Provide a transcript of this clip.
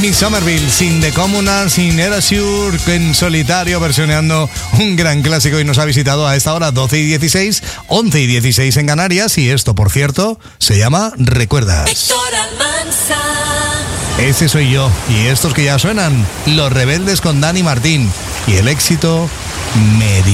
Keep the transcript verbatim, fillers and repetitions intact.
Amy Somerville, sin The Communards, sin Erasure, en solitario, versioneando un gran clásico, y nos ha visitado a esta hora doce y dieciséis, once y dieciséis en Canarias, y esto, por cierto, se llama ¿Recuerdas? Héctor Almanza. Ese soy yo, y estos que ya suenan, Los Rebeldes con Dani Martín, y el éxito me